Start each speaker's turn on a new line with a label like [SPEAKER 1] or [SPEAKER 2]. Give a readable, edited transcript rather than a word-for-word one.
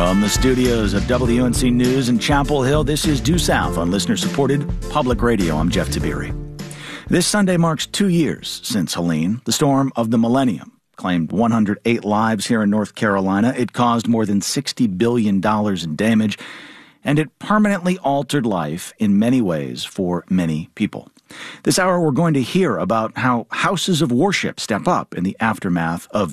[SPEAKER 1] From the studios of WNC News in Chapel Hill, this is Due South on listener-supported public radio. I'm Jeff Tiberi. This Sunday marks 2 years since Helene, the storm of the millennium, claimed 108 lives here in North Carolina. It caused more than $60 billion in damage, and it permanently altered life in many ways for many people. This hour, we're going to hear about how houses of worship step up in the aftermath of